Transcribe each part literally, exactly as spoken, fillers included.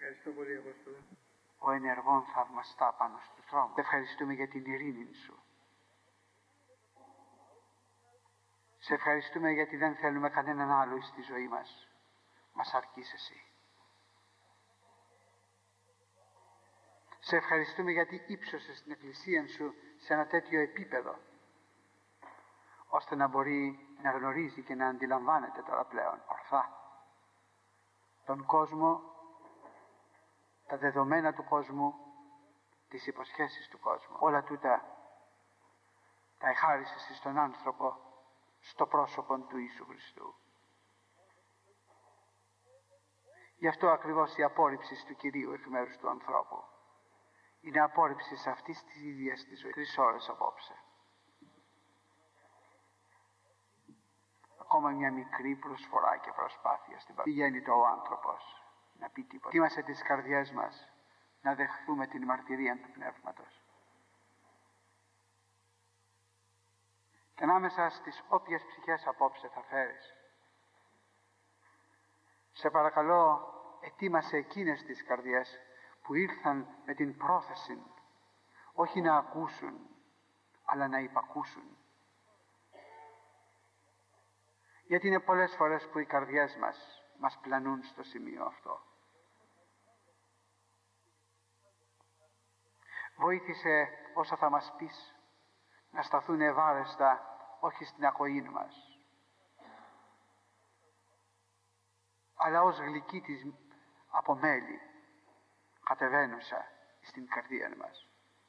Ευχαριστώ πολύ, Απόστολε. Ο ενεργών θαυμαστά πάνω στους δρόμους. Ευχαριστούμε για την ειρήνη σου. Σε ευχαριστούμε γιατί δεν θέλουμε κανέναν άλλο στη ζωή μας. Μας αρκείς εσύ. Σε ευχαριστούμε γιατί ύψωσες την Εκκλησία σου σε ένα τέτοιο επίπεδο, ώστε να μπορεί να γνωρίζει και να αντιλαμβάνεται τώρα πλέον ορθά τον κόσμο, τα δεδομένα του κόσμου, τις υποσχέσεις του κόσμου. Όλα τούτα τα εχάρισες στον άνθρωπο στο πρόσωπο του Ιησού Χριστού. Γι' αυτό ακριβώς η απόρριψη του Κυρίου εκ μέρους του ανθρώπου είναι απόρριψη αυτής της ίδιας της ζωής. Τρεις ώρες απόψε. Ακόμα μια μικρή προσφορά και προσπάθεια στην παρουσία. Πηγαίνει το ο άνθρωπος να πει τίποτα. Ετοίμασε τις καρδιές μας να δεχθούμε την μαρτυρία του Πνεύματος. Και ανάμεσα στις όποιες ψυχές απόψε θα φέρεις, σε παρακαλώ ετοίμασε εκείνες τις καρδιές που ήρθαν με την πρόθεση όχι να ακούσουν αλλά να υπακούσουν. Γιατί είναι πολλές φορές που οι καρδιές μας μας πλανούν στο σημείο αυτό. Βοήθησε όσα θα μας πεις να σταθούν ευάρεστα όχι στην ακοή μας, αλλά ως γλυκή της από μέλι κατεβαίνουσα στην καρδία μας.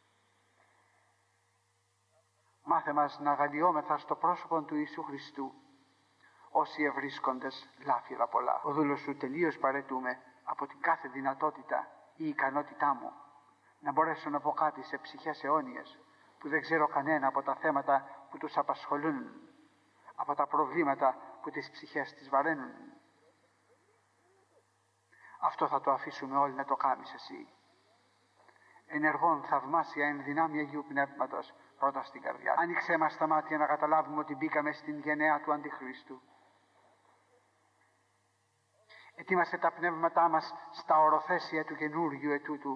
Μάθε μας να αγαλιόμεθα στο πρόσωπο του Ιησού Χριστού όσοι ευρίσκοντες λάφυρα πολλά. Ο δούλος σου τελείως παρετούμε από την κάθε δυνατότητα ή ικανότητά μου να μπορέσω να πω κάτι σε ψυχές αιώνιες που δεν ξέρω κανένα από τα θέματα που τους απασχολούν, από τα προβλήματα που τις ψυχές τις βαραίνουν. Αυτό θα το αφήσουμε όλοι να το κάνεις εσύ. Ενεργών θαυμάσια εν δυνάμει Αγίου Πνεύματος πρώτα στην καρδιά. Άνοιξε μας τα μάτια να καταλάβουμε ότι μπήκαμε στην γενεά του Αντιχρίστου. Ετοίμασε τα πνεύματά μας στα οροθέσια του καινούριου ετούτου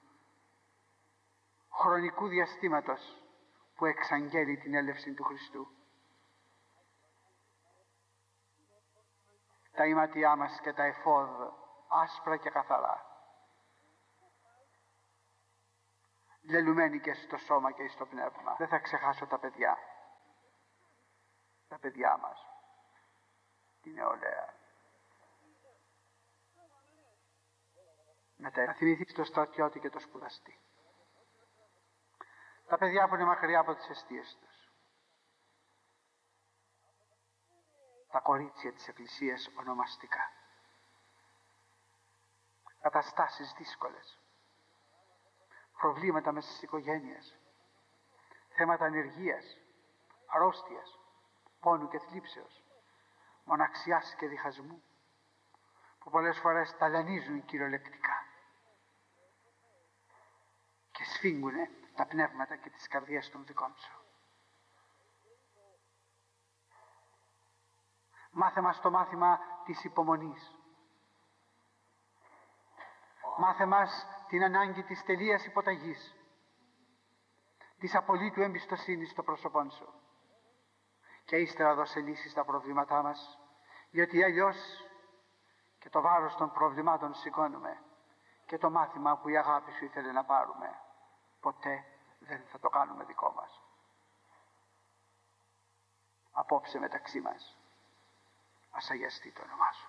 χρονικού διαστήματος που εξαγγέλει την έλευση του Χριστού. Τα ηματιά μας και τα εφόδ άσπρα και καθαρά, λελουμένοι και στο σώμα και στο πνεύμα. Δεν θα ξεχάσω τα παιδιά, τα παιδιά μας, την νεολαία. Να τα θυμηθείς το στρατιώτη και το σπουδαστή. Τα παιδιά που είναι μακριά από τις αιστείες τους. Τα κορίτσια της Εκκλησίας ονομαστικά. Καταστάσεις δύσκολες. Προβλήματα μέσα στις οικογένειες. Θέματα ανεργίας, αρρώστιας, πόνου και θλίψεως, μοναξιάς και διχασμού, που πολλές φορές ταλανίζουν κυριολεκτικά και σφίγγουνε τα πνεύματα και τις καρδιές των δικών σου. Μάθε μας το μάθημα της υπομονής. Μάθε μας την ανάγκη της τελείας υποταγής, της απολύτου εμπιστοσύνης στο πρόσωπό σου. Και ύστερα δώσε λύσεις στα προβλήματά μας, γιατί αλλιώς και το βάρος των προβλημάτων σηκώνουμε και το μάθημα που η αγάπη σου ήθελε να πάρουμε ποτέ δεν θα το κάνουμε δικό μας. Απόψε μεταξύ μας ας αγιαστεί το όνομά σου.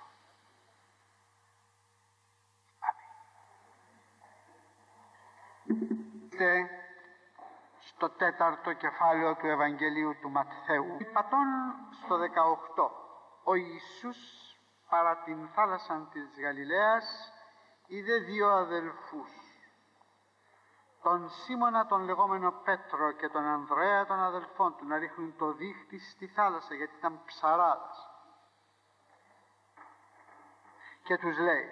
Αμήν. Είστε στο τέταρτο κεφάλαιο του Ευαγγελίου του Ματθαίου, πατών στο δεκαοκτώ. Ο Ιησούς παρά την θάλασσα της Γαλιλαίας είδε δύο αδελφούς, τον Σίμωνα τον λεγόμενο Πέτρο και τον Ανδρέα τον αδελφόν του, να ρίχνουν το δίχτυ στη θάλασσα γιατί ήταν ψαράδες. Και τους λέει,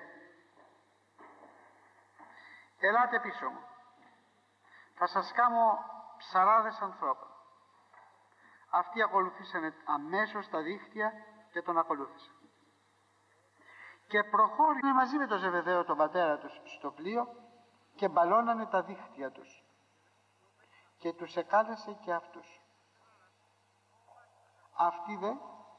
ελάτε πίσω μου, θα σας κάνω ψαράδες ανθρώπων. Αυτοί ακολουθήσανε αμέσως τα δίχτυα και τον ακολούθησαν. Και προχώρησαν μαζί με τον Ζεβεδαίο τον πατέρα τους στο πλοίο και μπαλώνανε τα δίχτυα τους και τους εκάλεσε και αυτούς. Αυτοί δε,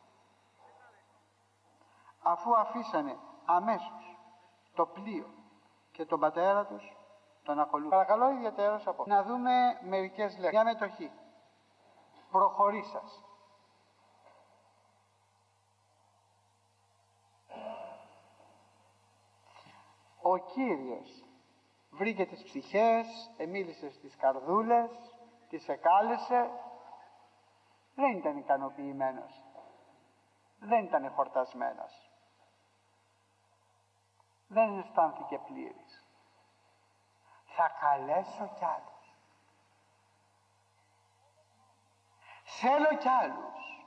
αφού αφήσανε αμέσως το πλοίο και τον πατέρα τους, τον ακολούθησαν. Παρακαλώ ιδιαίτερος από να δούμε μερικές λέξεις. Μια μετοχή. Προχωρήσας. Ο Κύριος βρήκε τις ψυχές, εμίλησε στις καρδούλες, τις εκάλεσε. Δεν ήταν ικανοποιημένος. Δεν ήταν χορτασμένος. Δεν αισθάνθηκε πλήρης. Θα καλέσω κι άλλους. Θέλω κι άλλους.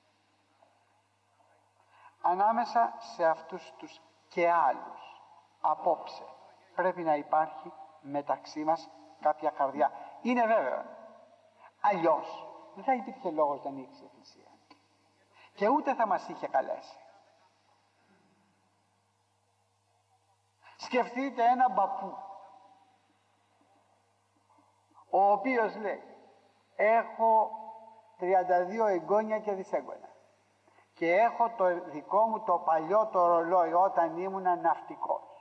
Ανάμεσα σε αυτούς τους και άλλους, απόψε, πρέπει να υπάρχει μεταξύ μας κάποια καρδιά. Είναι βέβαιο. Αλλιώς δεν θα υπήρχε λόγος να ανοίξει η Εκκλησία. Και ούτε θα μας είχε καλέσει. Σκεφτείτε έναν παππού, ο οποίος λέει, έχω τριάντα δύο εγγόνια και δυσέγγωνα και έχω το δικό μου το παλιό το ρολόι όταν ήμουν ναυτικός.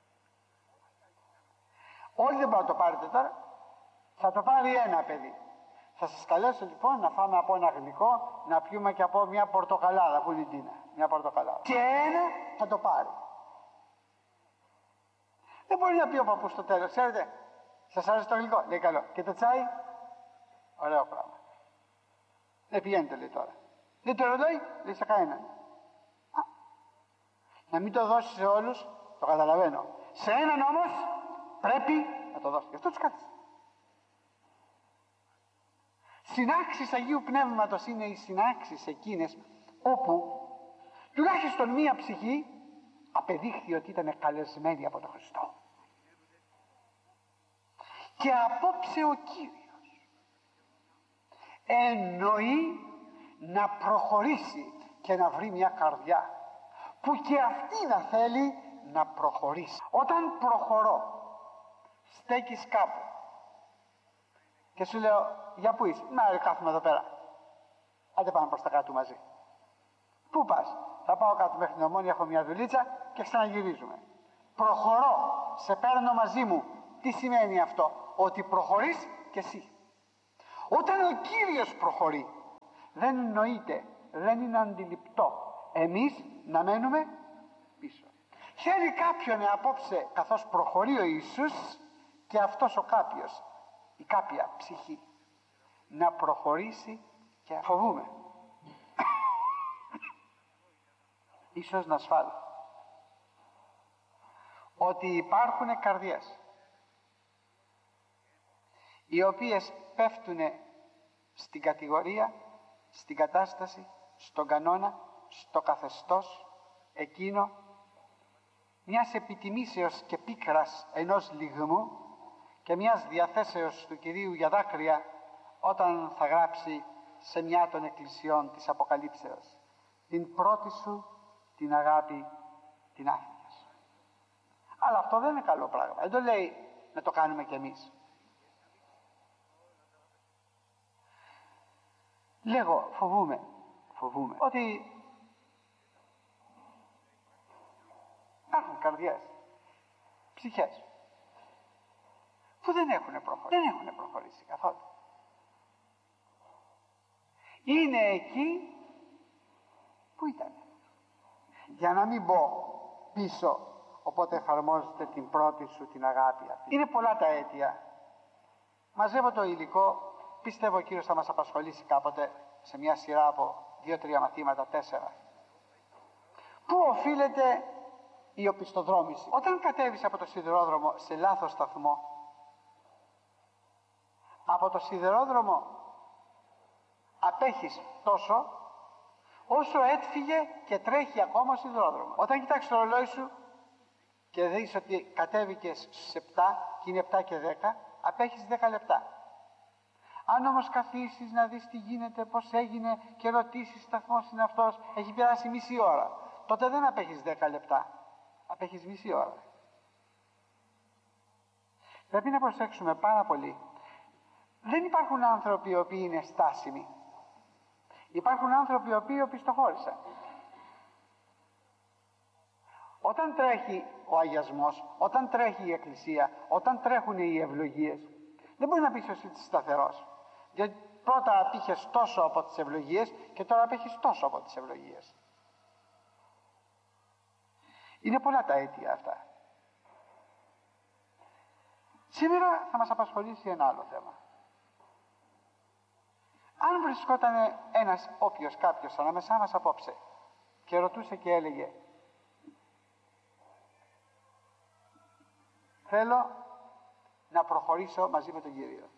Όλοι δεν μπορείτε να το πάρετε τώρα, θα το πάρει ένα παιδί. Θα σας καλέσω λοιπόν να φάμε από ένα γλυκό, να πιούμε και από μια πορτοκαλάδα που είναι η Ντίνα, μια πορτοκαλάδα. Και ένα θα το πάρει. Δεν μπορεί να πει ο παππούς στο τέλος, ξέρετε, σας άρεσε το γλυκό, λέει καλό. Και το τσάι, ωραίο πράγμα. Δεν πηγαίνετε λέει τώρα. Δεν το ρολόι, λέει σε κανέναν. Α, να μην το δώσει σε όλους, το καταλαβαίνω. Σε έναν όμως πρέπει να το δώσει. Γι' αυτό τους κάθισε. Συνάξεις Αγίου Πνεύματος είναι οι συνάξεις εκείνες όπου τουλάχιστον μία ψυχή απεδείχθη ότι ήταν καλεσμένη από τον Χριστό. Και απόψε ο Κύριος εννοεί να προχωρήσει και να βρει μια καρδιά που και αυτή να θέλει να προχωρήσει. Όταν προχωρώ, στέκεις κάπου και σου λέω, για πού είσαι? Να, ρε, κάθομαι εδώ πέρα. Άντε πάμε προς τα κάτω μαζί. Πού πας? Θα πάω κάτω μέχρι την Ομόνια, έχω μια δουλίτσα και ξαναγυρίζουμε. Προχωρώ, σε παίρνω μαζί μου. Τι σημαίνει αυτό? Ότι προχωρείς και εσύ. Όταν ο Κύριος προχωρεί, δεν εννοείται, δεν είναι αντιληπτό εμείς να μένουμε πίσω. Θέλει κάποιον απόψε, καθώς προχωρεί ο Ιησούς, και αυτός ο κάποιος, η κάποια ψυχή, να προχωρήσει. Και φοβούμε ίσως να σφάλω ότι υπάρχουν καρδιές οι οποίες πέφτουν στην κατηγορία, στην κατάσταση, στον κανόνα, στο καθεστώς εκείνο μιας επιτιμήσεως και πίκρας ενός λυγμού και μιας διαθέσεως του Κυρίου για δάκρυα όταν θα γράψει σε μια των εκκλησιών της Αποκαλύψεως την πρώτη σου την αγάπη την άφηνες. Αλλά αυτό δεν είναι καλό πράγμα. Δεν το λέει να το κάνουμε κι εμείς. Λέγω, φοβούμαι, φοβούμαι ότι υπάρχουν καρδιές, ψυχές που δεν έχουν προχωρήσει, δεν έχουν προχωρήσει καθόλου. Είναι εκεί που ήταν. Για να μην πω πίσω, οπότε εφαρμόζεται την πρώτη σου την αγάπη αυτή. Είναι πολλά τα αίτια. Μαζεύω το υλικό, πιστεύω ο Κύριος θα μας απασχολήσει κάποτε σε μια σειρά από δύο-τρία μαθήματα, τέσσερα. Πού οφείλεται η οπισθοδρόμηση? Όταν κατέβεις από το σιδηρόδρομο σε λάθος σταθμό, από το σιδηρόδρομο απέχεις τόσο όσο έφυγε και τρέχει ακόμα ο σιδηρόδρομο. Όταν κοιτάξεις το ρολόι σου και δεις ότι κατέβηκες στις επτά και είναι επτά και δέκα, απέχεις δέκα λεπτά. Αν όμως καθίσεις να δεις τι γίνεται, πώς έγινε και ρωτήσεις σταθμός είναι αυτός, έχει περάσει μισή ώρα, τότε δεν απέχεις δέκα λεπτά, Απέχεις μισή ώρα. Πρέπει να προσέξουμε πάρα πολύ. Δεν υπάρχουν άνθρωποι οι οποίοι είναι στάσιμοι. Υπάρχουν άνθρωποι οι οποίοι οπισθοχώρησαν. Όταν τρέχει ο αγιασμός, όταν τρέχει η Εκκλησία, όταν τρέχουν οι ευλογίες, δεν μπορεί να πεις ότι είσαι σταθερός. Διότι πρώτα απήχες τόσο από τις ευλογίες και τώρα απέχεις τόσο από τις ευλογίες. Είναι πολλά τα αίτια αυτά. Σήμερα θα μας απασχολήσει ένα άλλο θέμα. Αν βρισκόταν ένας όποιος κάποιος ανάμεσά μας απόψε και ρωτούσε και έλεγε θέλω να προχωρήσω μαζί με τον Κύριο,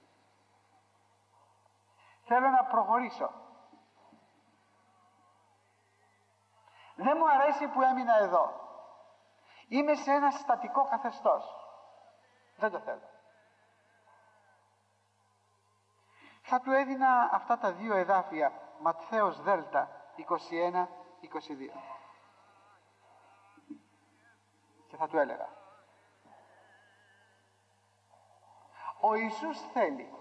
θέλω να προχωρήσω, δεν μου αρέσει που έμεινα εδώ, είμαι σε ένα στατικό καθεστώς, δεν το θέλω, θα του έδινα αυτά τα δύο εδάφια, Ματθαίος Δέλτα είκοσι ένα είκοσι δύο, και θα του έλεγα ο Ιησούς θέλει,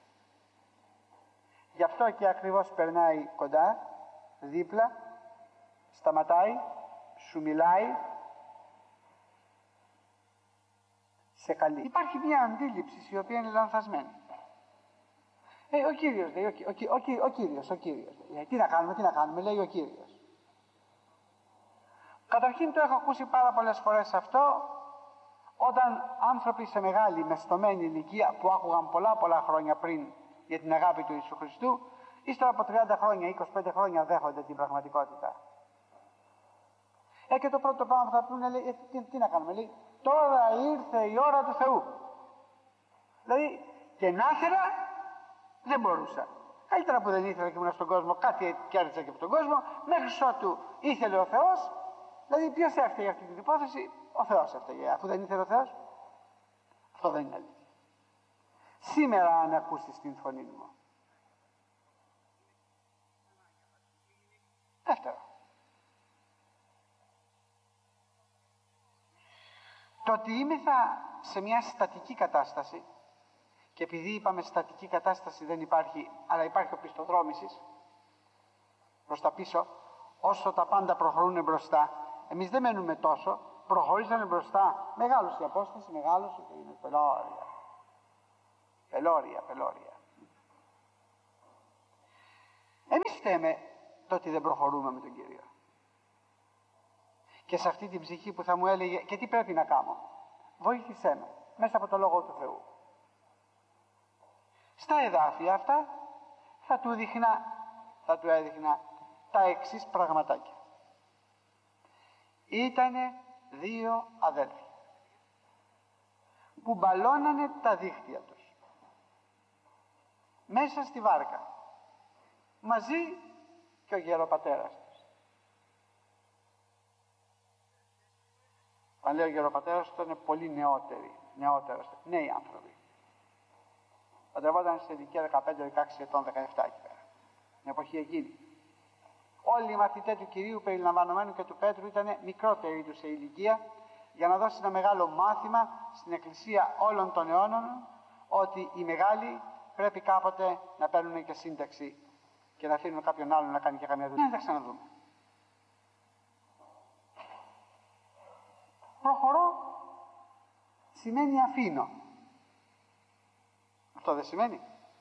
γι' αυτό και ακριβώς περνάει κοντά, δίπλα, σταματάει, σου μιλάει, σε καλεί. Υπάρχει μια αντίληψη η οποία είναι λανθασμένη. Ε, ο Κύριος λέει, ο, ο, ο, ο Κύριος, ο Κύριος. Ε, τι να κάνουμε, τι να κάνουμε, λέει ο Κύριος. Καταρχήν το έχω ακούσει πάρα πολλές φορές αυτό, όταν άνθρωποι σε μεγάλη μεστομένη ηλικία που άκουγαν πολλά πολλά χρόνια πριν για την αγάπη του Ιησού Χριστού, ύστερα από τριάντα χρόνια, είκοσι πέντε χρόνια δέχονται την πραγματικότητα. Ε, και το πρώτο πράγμα που θα πούνε, λέει, ε, τι, τι να κάνουμε, λέει, τώρα ήρθε η ώρα του Θεού. Δηλαδή, και να ήθελα, δεν μπορούσα. Καλύτερα που δεν ήθελα και ήμουν στον κόσμο, κάτι κέρδισα και από τον κόσμο, μέχρι ότου ήθελε ο Θεός. Δηλαδή, ποιος έφταιγε αυτή την υπόθεση, ο Θεός έφταιγε. Αφού δεν ήθελε ο Θεός, αυτό δεν είναι αλήθεια. Σήμερα, αν ακούσεις την φωνή μου. Δεύτερο. Το ότι είμεθα σε μια στατική κατάσταση, και επειδή είπαμε στατική κατάσταση δεν υπάρχει, αλλά υπάρχει οπισθοδρόμησης προς τα πίσω, όσο τα πάντα προχωρούν μπροστά, εμείς δεν μένουμε τόσο, προχωρήσανε μπροστά, μεγάλος η απόσταση, μεγάλος, είναι πελώρια, πελώρια, πελώρια. Εμείς φταίμε το ότι δεν προχωρούμε με τον Κύριο. Και σε αυτή την ψυχή που θα μου έλεγε, και τι πρέπει να κάνω, βοήθησέ με, μέσα από το Λόγο του Θεού. Στα εδάφια αυτά θα του δείχνα, θα του έδειχνα τα εξής πραγματάκια. Ήτανε δύο αδέλφοι που μπαλώνανε τα δίχτυα τους μέσα στη βάρκα, μαζί και ο γεροπατέρας τους. Αν λέω γεροπατέρας τους, ήταν πολύ νεότεροι, νεότερος, νέοι άνθρωποι. Παντρευόταν σε ηλικία δεκαπέντε δεκαέξι ετών, δεκαεπτά εκεί πέρα, την εποχή εκείνη. Όλοι οι μαθητές του Κυρίου, περιλαμβανομένου και του Πέτρου, ήταν μικρότεροι του σε ηλικία, για να δώσει ένα μεγάλο μάθημα στην Εκκλησία όλων των αιώνων, ότι οι μεγάλοι πρέπει κάποτε να παίρνουν και σύνταξη και να αφήνουν κάποιον άλλον να κάνει και καμιά δουλειά. Να τα ξαναδούμε. Προχωρώ σημαίνει αφήνω. Αυτό δεν σημαίνει.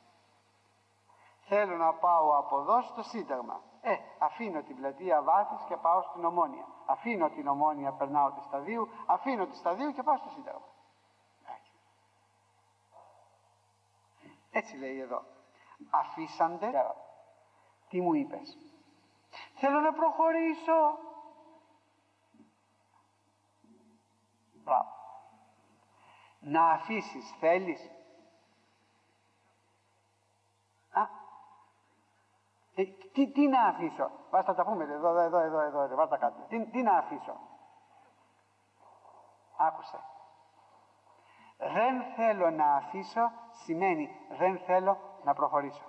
Θέλω να πάω από εδώ στο Σύνταγμα. Ε, αφήνω την πλατεία Βάθης και πάω στην Ομόνια. Αφήνω την Ομόνια, περνάω τη Σταδίου, αφήνω τη Σταδίου και πάω στο Σύνταγμα. Έτσι, Έτσι λέει εδώ. Αφήσαντε. Τι μου είπες? Θέλω να προχωρήσω. Μπράβο. Να αφήσεις θέλεις? Α, ε, τι, τι να αφήσω? Βάστα τα πούμε εδώ, εδώ, εδώ, εδώ, εδώ βάστα κάτω. Τι, τι να αφήσω? Άκουσε. Δεν θέλω να αφήσω σημαίνει δεν θέλω να προχωρήσω.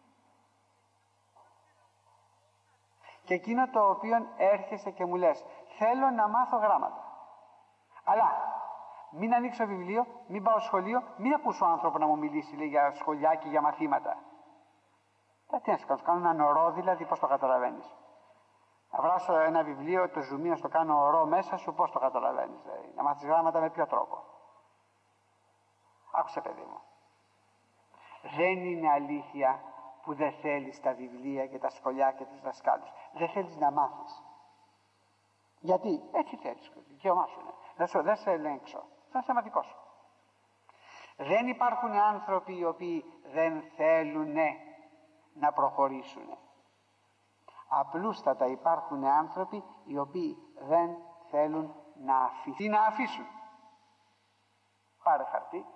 Και εκείνο το οποίο έρχεσαι και μου λες, θέλω να μάθω γράμματα. Αλλά μην ανοίξω βιβλίο, μην πάω σχολείο, μην ακούσω άνθρωπο να μου μιλήσει, λέει, για σχολιά και για μαθήματα. Τα τι να σου κάνω, κάνω έναν ορό, δηλαδή πώς το καταλαβαίνεις. Να βράσω ένα βιβλίο, το ζουμί, να στο κάνω ορό μέσα σου, πώς το καταλαβαίνεις. Δηλαδή. Να μάθεις γράμματα με ποιο τρόπο. Άκουσε, παιδί μου. Δεν είναι αλήθεια που δεν θέλεις τα βιβλία και τα σχολιά και τους δασκάλους. Δεν θέλεις να μάθεις. Γιατί, έτσι θέλεις, δικαίωμά σου είναι. Δεν, σου, δεν σε ελέγξω. Αυτό είναι θέμα δικό σου. Δεν υπάρχουν άνθρωποι οι οποίοι δεν θέλουν να προχωρήσουν. Απλούστατα υπάρχουν άνθρωποι οι οποίοι δεν θέλουν να αφήσουν. Τι να αφήσουν. Πάρε χαρτί.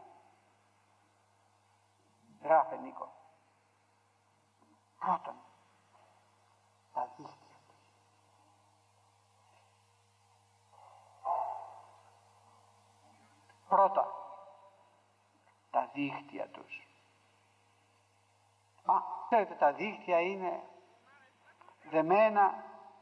Γράφε, Νίκο. Πρώτον, τα δίχτυα τους. Πρώτα, τα δίχτυα τους. Μα, ξέρετε, τα δίχτυα είναι δεμένα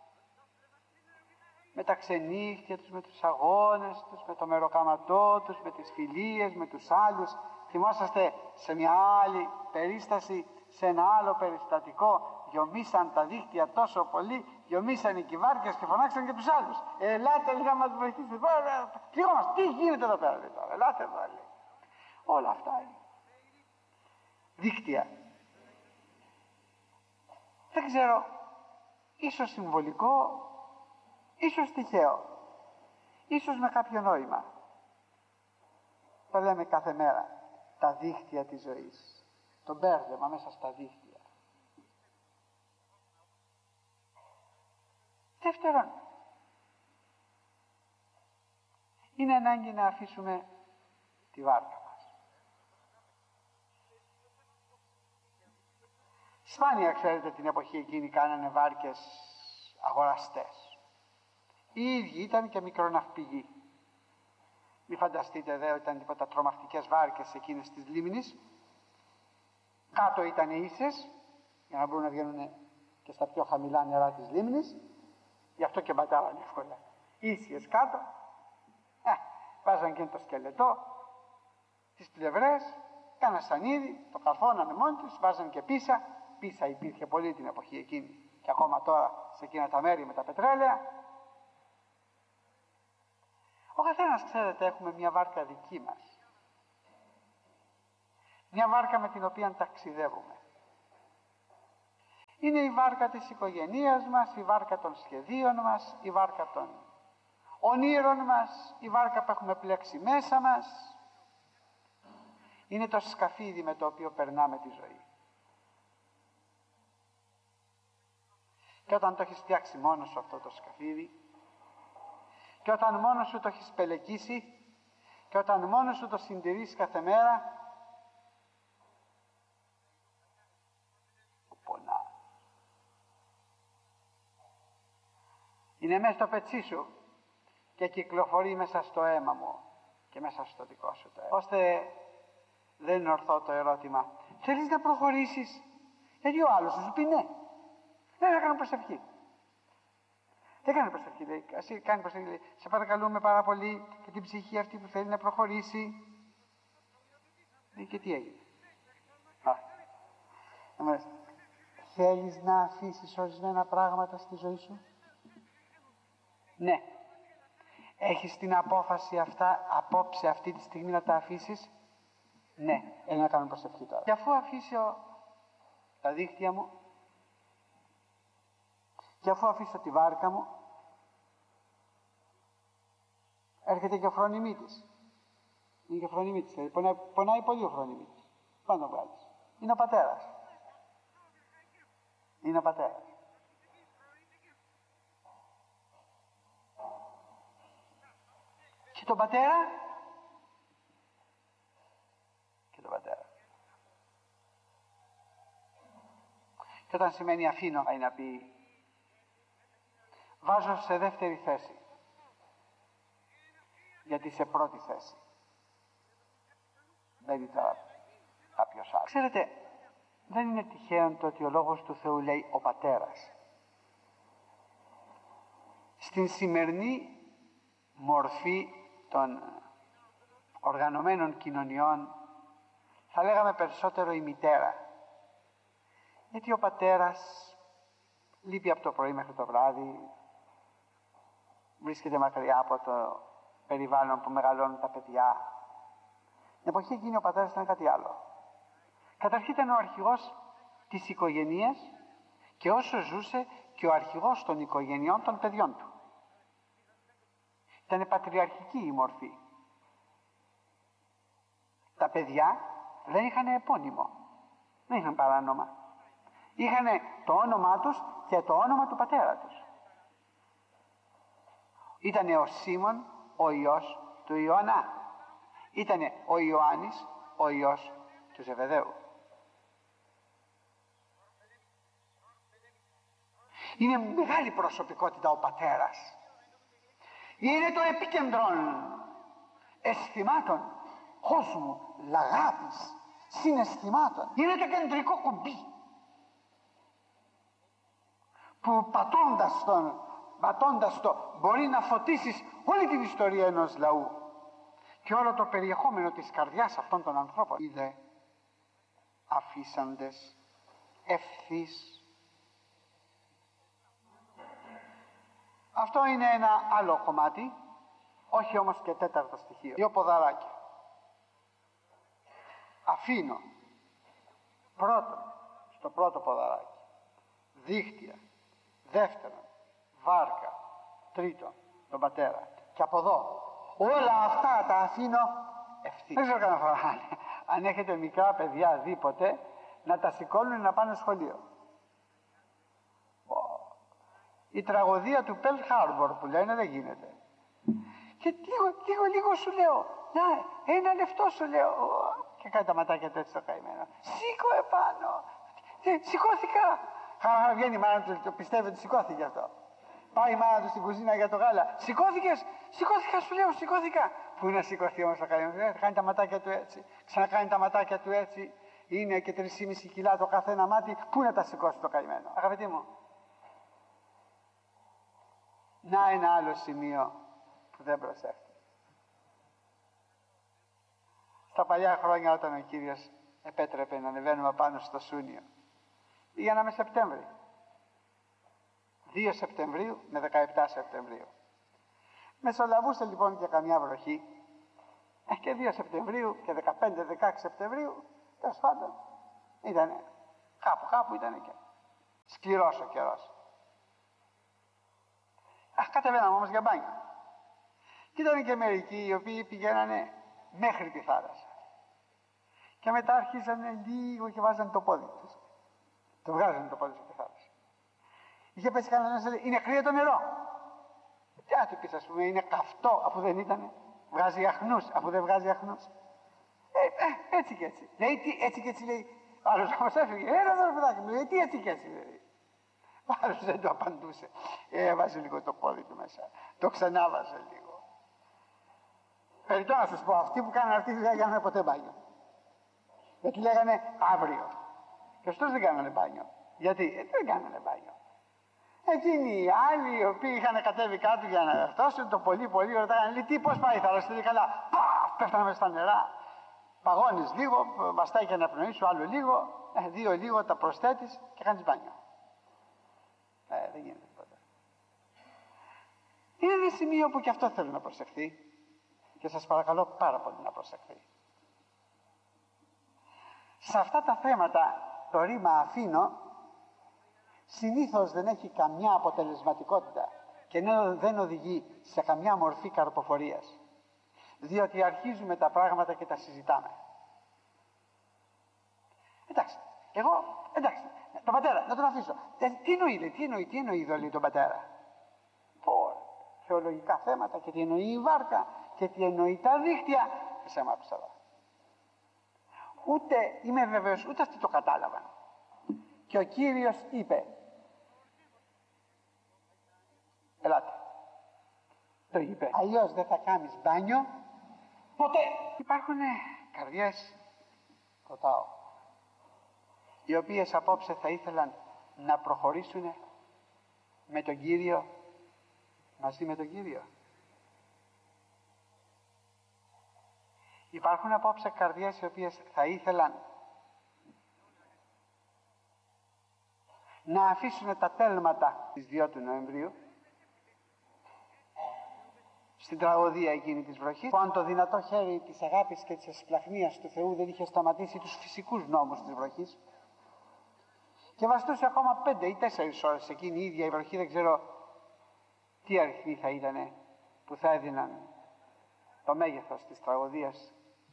με τα ξενύχτια τους, με τους αγώνες τους, με το μεροκαματό τους, με τις φιλίες, με τους άλλους. Θυμόσαστε σε μια άλλη περίσταση, σε ένα άλλο περιστατικό, γιομίσαν τα δίχτυα τόσο πολύ, γιομίσαν οι κυβάρκες και φωνάξαν και τους άλλους. Ελάτε λίγα να μας βοηθήσετε. Πληγόμαστε. Τι γίνεται εδώ πέρα, λέει, τώρα. Ελάτε εδώ, λέει. Όλα αυτά είναι δίχτυα. Δεν ξέρω, ίσως συμβολικό, ίσως τυχαίο, ίσως με κάποιο νόημα. Το λέμε κάθε μέρα. Τα δίχτυα της ζωής. Το μπέρδεμα μέσα στα δίχτυα. Δεύτερον, είναι ανάγκη να αφήσουμε τη βάρκα μας. Σπάνια, ξέρετε, την εποχή εκείνη κάνανε βάρκες αγοραστές. Οι ίδιοι ήταν και μικροναυπηγοί. Μη φανταστείτε δε ότι ήταν τίποτα τρομακτικές βάρκες εκείνες της λίμνης. Κάτω ήταν ίσες, για να μπορούν να βγαίνουν και στα πιο χαμηλά νερά της λίμνης. Γι' αυτό και μπατάρανε εύκολα. Ίσιες κάτω. Ε, βάζαν και το σκελετό, τις πλευρές, κάνα σανίδι, το καρφώνανε μόνοι τους, βάζαν και πίσα. Πίσα υπήρχε πολύ την εποχή εκείνη. Και ακόμα τώρα σε εκείνα τα μέρη με τα πετρέλαια. Ο καθένας, ξέρετε, έχουμε μια βάρκα δική μας. Μια βάρκα με την οποία ταξιδεύουμε. Είναι η βάρκα της οικογένειας μας, η βάρκα των σχεδίων μας, η βάρκα των ονείρων μας, η βάρκα που έχουμε πλέξει μέσα μας. Είναι το σκαφίδι με το οποίο περνάμε τη ζωή. Και όταν το έχεις φτιάξει μόνος σου αυτό το σκαφίδι, και όταν μόνος σου το έχεις πελεκίσει, και όταν μόνος σου το συντηρείς κάθε μέρα, πονά. Είναι μέσα στο πετσί σου και κυκλοφορεί μέσα στο αίμα μου και μέσα στο δικό σου το αίμα. Ώστε δεν είναι ορθό το ερώτημα, θέλεις να προχωρήσεις? Γιατί ο άλλος σου πει ναι. Δεν θα κάνω προσευχή. Δεν κάνει προσευχή, λέει. Ας κάνει προσευχή, λέει. Σε παρακαλούμε πάρα πολύ και την ψυχή αυτή που θέλει να προχωρήσει. Λέει, και τι έγινε? Α, θέλεις να αφήσεις ορισμένα πράγματα στη ζωή σου? Ναι. Έχεις την απόφαση αυτά, απόψε αυτή τη στιγμή να τα αφήσεις? Ναι. Έλα να κάνουμε προσευχή τώρα. Και αφού αφήσω τα δίχτυα μου, και αφού αφήσω τη βάρκα μου, έρχεται και ο φρονιμίτης. Είναι και ο φρονιμίτης. Δηλαδή πονάει, πονάει πολύ ο φρονιμίτης. Πάντα τον βγάλεις. Είναι ο πατέρας. Είναι ο πατέρας. Και τον πατέρα και τον πατέρα. Και όταν σημαίνει αφήνω, πάει να πει βάζω σε δεύτερη θέση, γιατί σε πρώτη θέση δεν είναι τώρα κάποιος άλλος. Ξέρετε, δεν είναι τυχαίο το ότι ο Λόγος του Θεού λέει ο Πατέρας. Στη στην σημερινή μορφή των οργανωμένων κοινωνιών θα λέγαμε περισσότερο η μητέρα, γιατί ο πατέρας λείπει από το πρωί μέχρι το βράδυ, βρίσκεται μακριά από το περιβάλλον που μεγαλώνουν τα παιδιά. Την εποχή εκείνη ο πατέρας ήταν κάτι άλλο. Καταρχήν ήταν ο αρχηγός της οικογένειας και όσο ζούσε και ο αρχηγός των οικογενειών των παιδιών του. Ήταν πατριαρχική η μορφή. Τα παιδιά δεν είχαν επώνυμο, δεν είχαν παράνομα. Είχαν το όνομά τους και το όνομα του πατέρα τους. Ήτανε ο Σίμων ο ιός του Ιωαννά. Ήτανε ο Ιωάννης ο ιός του Ζεβεδαίου. Είναι μεγάλη προσωπικότητα ο πατέρας. Είναι το επίκεντρον αισθημάτων, κόσμου, λαγάπης, συναισθημάτων. Είναι το κεντρικό κουμπί που πατώντας τον, πατώντας το μπορεί να φωτίσεις όλη την ιστορία ενός λαού και όλο το περιεχόμενο της καρδιάς αυτών των ανθρώπων. Είδε αφήσαντες ευθύς. Αυτό είναι ένα άλλο κομμάτι, όχι όμως και τέταρτο στοιχείο. Δύο ποδαράκια. Αφήνω πρώτον, στο πρώτο ποδαράκι, δίχτυα. Δεύτερον, βάρκα. Τρίτον, τον πατέρα. Και από εδώ, όλα αυτά τα αφήνω ευθύς. Δεν ξέρω κανένα φορά αν έχετε μικρά παιδιά δει ποτέ να τα σηκώνουν να πάνε σχολείο. Η τραγωδία του Pearl Harbor που λένε δεν γίνεται. Και λίγο, λίγο, λίγο σου λέω, να, ένα λεπτό σου λέω, και κάνει τα ματάκια του έτσι το καημένο. Σήκω επάνω. Σηκώθηκα. Χα, βγαίνει η μάνα του, το πιστεύει ότι σηκώθηκε αυτό. Πάει η μάνα του στην κουζίνα για το γάλα. Σηκώθηκες, σηκώθηκα σου λέω, σηκώθηκα. Πού να σηκωθεί όμως το καημένο, κάνει τα ματάκια του έτσι. Ξανακάνει τα ματάκια του έτσι. Είναι και τρεις και μισό κιλά το καθένα μάτι. Πού να τα σηκώσει το καημένο. Αγαπητοί μου. Να ένα άλλο σημείο που δεν προσέχει. Στα παλιά χρόνια όταν ο Κύριος επέτρεπε να ανεβαίνουμε πάνω στο Σούνιο, πήγαμε Σεπτέμβρη. δύο Σεπτεμβρίου με δεκαεπτά Σεπτεμβρίου. Μεσολαβούσε λοιπόν και καμιά βροχή ε, και δύο Σεπτεμβρίου και δεκαπέντε δεκαέξι Σεπτεμβρίου, τέλος πάντων, ήτανε κάπου κάπου ήτανε και σκληρός ο καιρός. Αχ, κατεβαίναμε όμως για μπάνιο. Και ήταν και μερικοί οι οποίοι πηγαίνανε μέχρι τη θάλασσα. Και μετά αρχίσανε λίγο και βάζανε το πόδι τους. Το βγάζανε το πόδι τους από τη θάλασσα. Είχε πέσει κανένας να λέει, είναι κρύο το νερό. Τι να του πεις, ας πούμε, είναι καυτό αφού δεν ήτανε. Βγάζει αχνούς αφού δεν βγάζει αχνούς. Ε, ε, έτσι και έτσι. Λέει, τι, έτσι και έτσι λέει. Άλλος όμως έφυγε. Έλα εδώ παιδάκι μου, λέει, τι έτσι και έτσι λέει. Άλλος δεν το απαντούσε. Έβαζε λίγο το πόδι του μέσα. Το ξανάβαζε λίγο. Περιττώ να σας πω, αυτοί που κάνανε αυτή τη δουλειά κάνανε ποτέ μπάνιο. Γιατί λέγανε αύριο. Και αυτούς δεν κάνανε μπάνιο. Γιατί ε, δεν κάνανε μπάνιο. Εκείνοι οι άλλοι οι οποίοι είχαν κατέβει κάτω για να φτάσουν το πολύ πολύ ρωτάγανε, λέει, τι πώς πάει η θάλασσα, λέει καλά. Παφ, πέφτανε μέσα στα νερά. Παγώνεις λίγο, βαστάει και αναπνοή σου άλλο λίγο, ε, δύο λίγο τα προσθέτεις και κάνεις μπάνιο. Ε, δεν γίνεται τίποτα. Είναι ένα σημείο που και αυτό θέλω να προσεχθεί και σας παρακαλώ πάρα πολύ να προσεχθεί. Σε αυτά τα θέματα το ρήμα αφήνω συνήθως δεν έχει καμιά αποτελεσματικότητα και δεν οδηγεί σε καμιά μορφή καρποφορίας, διότι αρχίζουμε τα πράγματα και τα συζητάμε. Εντάξει, εγώ, εντάξει, τον πατέρα, να τον αφήσω. Ε, τι εννοεί, λέει, τι εννοεί, τι εννοεί εδώ, λέει, τον πατέρα. Πω, θεολογικά θέματα και τι εννοεί η βάρκα και τι εννοεί τα δίχτυα. Σε μ' άκουσα εδώ. Ούτε είμαι βέβαιος, ούτε αυτοί το κατάλαβαν. Και ο Κύριος είπε, ελάτε. Το είπε. Αλλιώς δεν θα κάνεις μπάνιο ποτέ. Υπάρχουν καρδιές, ρωτάω, οι οποίες απόψε θα ήθελαν να προχωρήσουν με τον Κύριο μαζί με τον Κύριο. Υπάρχουν απόψε καρδιές οι οποίες θα ήθελαν να αφήσουν τα τέλματα της δύο του Νοεμβρίου στην τραγωδία εκείνη της βροχής, που αν το δυνατό χέρι της αγάπης και της εσπλαχνίας του Θεού δεν είχε σταματήσει τους φυσικούς νόμους της βροχής και βαστούσε ακόμα πέντε ή τέσσερις ώρες εκείνη η ίδια η βροχή, δεν ξέρω τι αριθμοί θα ήτανε που θα έδιναν το μέγεθος της τραγωδίας.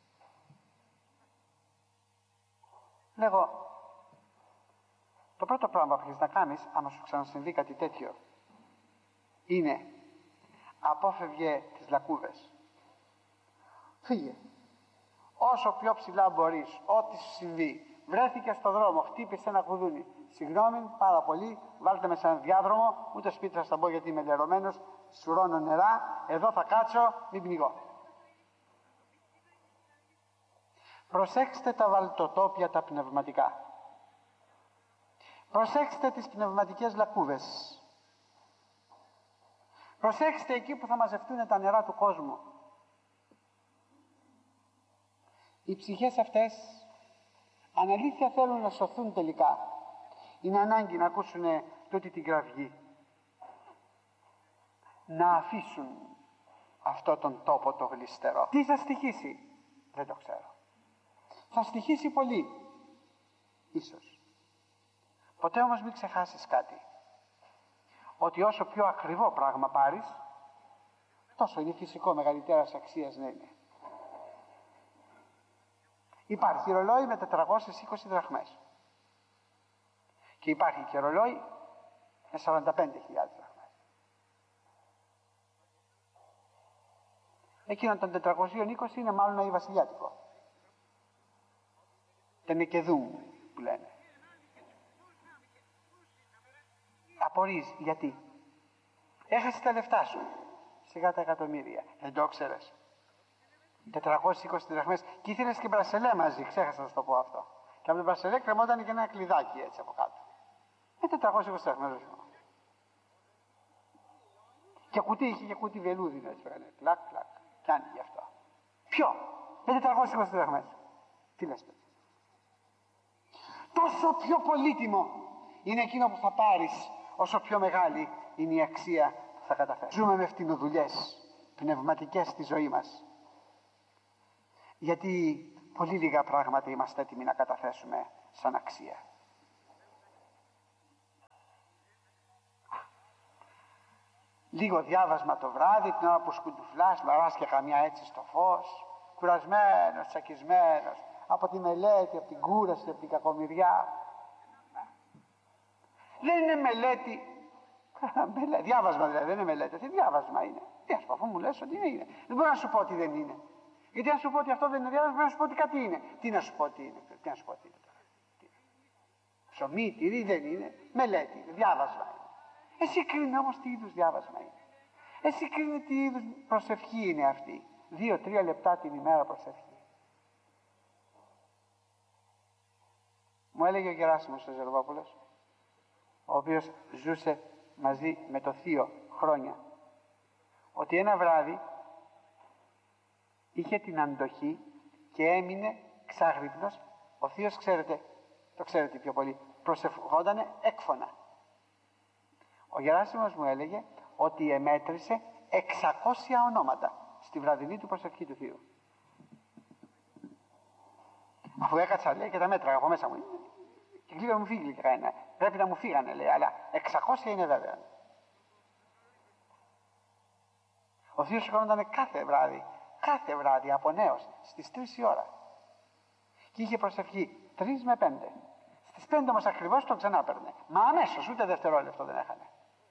Λέγω, το πρώτο πράγμα που έχεις να κάνεις, άμα σου ξανασυμβεί κάτι τέτοιο, είναι απόφευγε τις λακκούβες. Φύγε. Όσο πιο ψηλά μπορείς, ό,τι σου συμβεί. Βρέθηκε στο δρόμο, χτύπησε ένα κουδούνι. Συγγνώμη, πάρα πολύ, βάλτε με σε έναν διάδρομο, ούτε σπίτι θα στα μπω γιατί είμαι λερωμένος, σουρώνω νερά, εδώ θα κάτσω, μην πνιγώ. Προσέξτε τα βαλτοτόπια τα πνευματικά. Προσέξτε τις πνευματικές λακκούβες. Προσέξτε εκεί που θα μαζευτούν τα νερά του κόσμου. Οι ψυχές αυτές αν αλήθεια θέλουν να σωθούν τελικά, είναι ανάγκη να ακούσουν τούτη την κραυγή, να αφήσουν αυτό τον τόπο το γλιστερό. Τι θα στοιχήσει, δεν το ξέρω. Θα στοιχήσει πολύ, ίσως. Ποτέ όμως μην ξεχάσεις κάτι, ότι όσο πιο ακριβό πράγμα πάρεις, τόσο είναι φυσικό μεγαλύτερας αξίας να είναι. Υπάρχει ρολόι με τετρακόσιες είκοσι δραχμές και υπάρχει και ρολόι με σαράντα πέντε χιλιάδες δραχμές. Εκείνο των τετρακοσίων είκοσι είναι μάλλον ένα βασιλιάτικο, τενεκεδούμ που λένε. Απορείς γιατί? Έχασε τα λεφτά σου, σιγά τα εκατομμύρια, δεν το ξέρεις. τετρακόσιες είκοσι δραχμές και ήθελες και μπρασελέ μαζί, ξέχασα να σου το πω αυτό. Και από το μπρασελέ κρεμόταν και ένα κλειδάκι έτσι από κάτω. Με τετρακόσιες είκοσι δραχμές. Και κουτί είχε και κουτί βελούδινο έτσι πέρα. Κλακ, κλακ. Κι άνοιγε αυτό. Ποιο? Με τετρακόσιες είκοσι δραχμές. Τι λες παιδί? Τόσο πιο πολύτιμο είναι εκείνο που θα πάρεις, όσο πιο μεγάλη είναι η αξία που θα καταφέρεις. Ζούμε με φτηνοδουλειές πνευματικές στη ζωή μας. Γιατί πολύ λίγα πράγματα είμαστε έτοιμοι να καταθέσουμε σαν αξία. Λίγο διάβασμα το βράδυ, την ώρα που σκουντουφλάς, βαράς και καμιά έτσι στο φως, κουρασμένος, τσακισμένος, από τη μελέτη, από την κούραση, από την κακομοιριά. Δεν είναι μελέτη, διάβασμα δηλαδή, δεν είναι μελέτη, τι διάβασμα είναι. Διάβασμα, αφού μου λες ότι είναι, είναι. Δεν μπορώ να σου πω ότι δεν είναι. Γιατί αν σου πω ότι αυτό δεν είναι διάβασμα, πρέπει να σου πω ότι κάτι είναι. Τι να σου πω ότι είναι, τι να σου πω ότι είναι τώρα. Ψωμί, τυρί δεν είναι, μελέτη, διάβασμα είναι. Εσύ κρίνει όμως τι είδους διάβασμα είναι. Εσύ κρίνει τι είδους προσευχή είναι αυτή. Δύο-τρία λεπτά την ημέρα προσευχή. Μου έλεγε ο Γεράσιμος ο Ζερβόπουλος, ο οποίος ζούσε μαζί με το θείο χρόνια, ότι ένα βράδυ είχε την αντοχή και έμεινε ξάγρυπνος. Ο θείος, ξέρετε, το ξέρετε πιο πολύ, προσευχότανε έκφωνα. Ο Γεράσιμος μου έλεγε ότι εμέτρησε εξακόσια ονόματα στη βραδινή του προσευχή του θείου. Αφού έκατσα, λέει, και τα μέτραγα από μέσα μου, και λίγο μου φύγει κανένα. Πρέπει να μου φύγανε, λέει, αλλά εξακόσια είναι βέβαια. Ο θείος σηκώνονταν κάθε βράδυ, κάθε βράδυ από νέος, στις τρεις η ώρα. Και είχε προσευχή τρεις με πέντε. Στις πέντε όμως ακριβώς τον ξανά παίρνε. Μα αμέσως, ούτε δευτερόλεπτο δεν έχανε.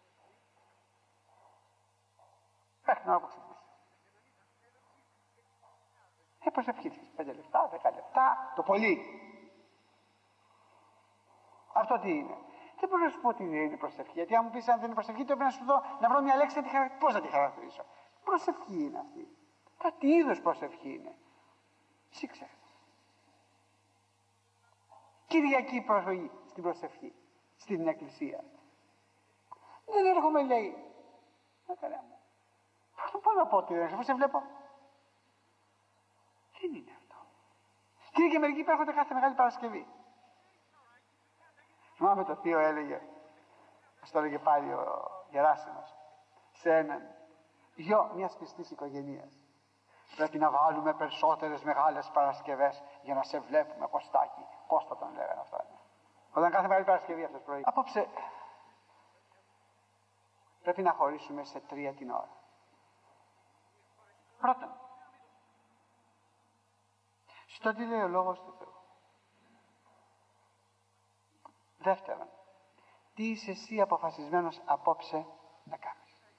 Μέχρι την ώρα που ξυπνήσει. Ε, προσευχήθηκες πέντε λεπτά, δέκα λεπτά, το πολύ. Αυτό τι είναι? Δεν μπορώ να σου πω ότι δεν είναι προσευχή. Γιατί αν μου πεις αν δεν είναι προσευχή, το πρέπει να σου δω να βρω μια λέξη να τη χαρα... πώς να τη χαρακτηρίσω. Προσευχή είναι αυτή. Τα τι είδους προσευχή είναι? Εσύ ξέρεις. Κυριακή προσοχή στην προσευχή, στην εκκλησία. Δεν έρχομαι, λέει, Α, καλέ μου. Πώς να πω ότι δεν σε βλέπω. Δεν είναι αυτό. Και είναι και μερικοί που έρχονται κάθε Μεγάλη Παρασκευή. Θυμάμαι το θείο έλεγε, μας το έλεγε πάλι ο Γεράσιμος, σε έναν γιο μιας πιστής οικογένειας. Πρέπει να βάλουμε περισσότερες Μεγάλες Παρασκευές για να σε βλέπουμε, Κωστάκι. Κώστα τον λέγανε αυτά. Όταν κάθε Μεγάλη Παρασκευή αυτός πρωί. Απόψε πρέπει να χωρίσουμε σε τρία την ώρα. Πρώτον, στο τι λέει ο Λόγος του Θεού. Δεύτερον, τι είσαι εσύ αποφασισμένος απόψε να κάνεις.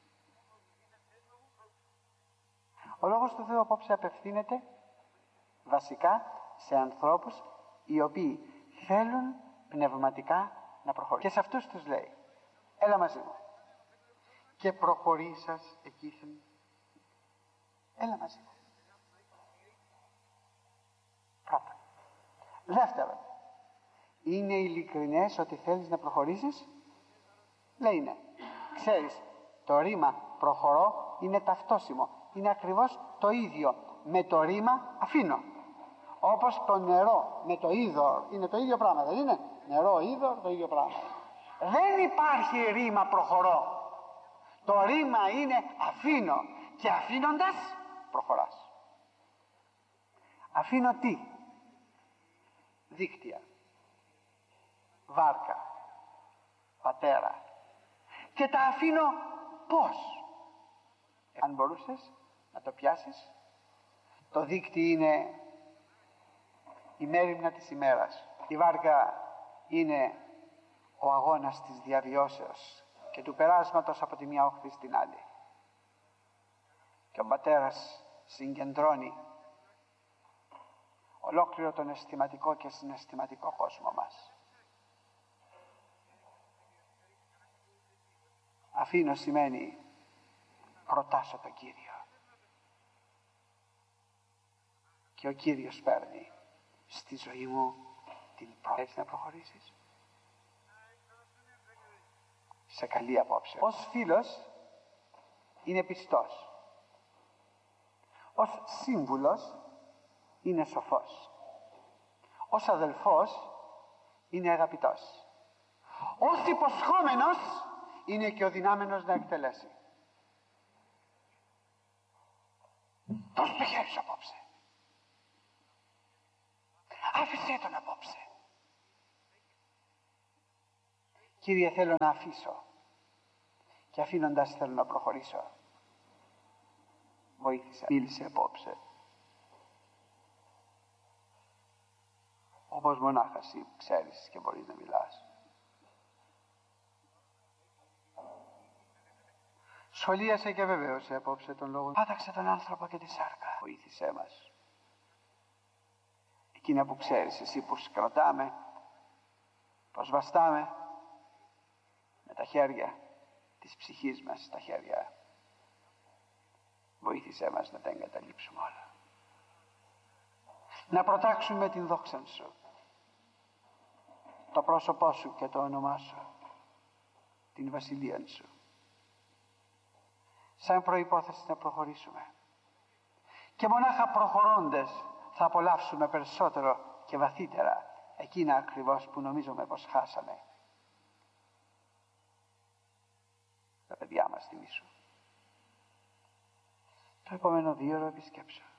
Ο Λόγος του Θεού απόψε απευθύνεται βασικά σε ανθρώπους οι οποίοι θέλουν πνευματικά να προχωρήσουν. Και σε αυτούς τους λέει, έλα μαζί μου και προχωρήσας εκείθεν. Έλα μαζί μου. Πρώτα. Δεύτερον, είναι ειλικρινές ότι θέλεις να προχωρήσεις? Λέει ναι. Ξέρεις, το ρήμα προχωρώ είναι ταυτόσιμο. Είναι ακριβώς το ίδιο με το ρήμα αφήνω. Όπως το νερό με το είδωρ είναι το ίδιο πράγμα, δεν είναι? Νερό, είδωρ, το ίδιο πράγμα. Δεν υπάρχει ρήμα προχωρώ. Το ρήμα είναι αφήνω. Και αφήνοντας προχωράς. Αφήνω τι? Δίκτυα, βάρκα, πατέρα. Και τα αφήνω πώς? Αν μπορούσες να το πιάσεις, το δίκτυ είναι η μέριμνα της ημέρας. Η βάρκα είναι ο αγώνας της διαβιώσεως και του περάσματος από τη μία όχθη στην άλλη. Και ο πατέρας συγκεντρώνει ολόκληρο τον αισθηματικό και συναισθηματικό κόσμο μας. Αφήνω σημαίνει προτάσω τον Κύριο. Και ο Κύριος παίρνει στη ζωή μου την πρόθεση να προχωρήσεις. Σε καλή απόψε. Ως φίλος είναι πιστός. Ως σύμβουλος είναι σοφός. Ως αδελφός είναι αγαπητός. Ως υποσχόμενος είναι και ο δυνάμενος να εκτελέσει. Πώς το χέρι σου απόψε? Άφησέ τον απόψε. Κύριε, θέλω να αφήσω και αφήνοντας θέλω να προχωρήσω. Βοήθησε, μίλησε απόψε. Όπως μονάχα εσύ ξέρεις και μπορείς να μιλάς. Σχολίασε και βεβαίωσε απόψε τον λόγο. Πάταξε τον άνθρωπο και τη σάρκα. Βοήθησέ μας. Εκείνα που ξέρεις εσύ, που σκρατάμε, πως βαστάμε με τα χέρια της ψυχής μας, τα χέρια. Βοήθησέ μας να τα εγκαταλείψουμε όλα. Να προτάξουμε την δόξα σου, το πρόσωπό σου και το όνομά σου, την βασιλεία σου, σαν προϋπόθεση να προχωρήσουμε. Και μονάχα προχωρώντες θα απολαύσουμε περισσότερο και βαθύτερα εκείνα ακριβώς που νομίζουμε πως χάσαμε. Τα παιδιά μας θυμίσου. Το επόμενο δύο ώρο επισκέψω.